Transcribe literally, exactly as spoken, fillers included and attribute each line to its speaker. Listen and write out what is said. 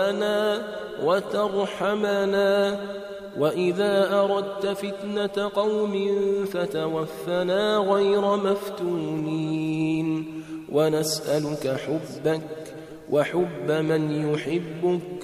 Speaker 1: وترحمنا، وإذا أردت فتنة قوم فتوفنا غير مفتونين، ونسألك حبك وحب من يحبك